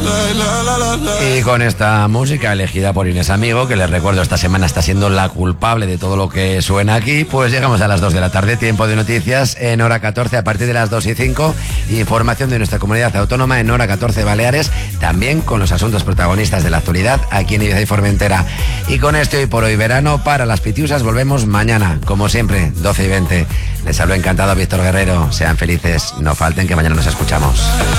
Y con esta música elegida por Inés Amigo, que les recuerdo esta semana está siendo la culpable de todo lo que suena aquí, pues llegamos a las 2 de la tarde, tiempo de noticias en hora 14 a partir de las 2:05, información de nuestra comunidad autónoma en hora 14 Baleares, también con los asuntos protagonistas de la actualidad aquí en Ibiza y Formentera. Y con esto y por hoy verano para las Pitiusas volvemos mañana, como siempre, 12:20. Les hablo encantado Víctor Guerrero, sean felices, no falten que mañana nos escuchamos.